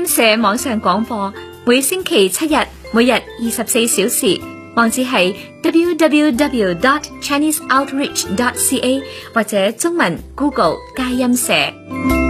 音社網上廣播，每星期7日，每日24小時。網址係 www.chineseoutreach.ca 或者中文 Google 佳音社。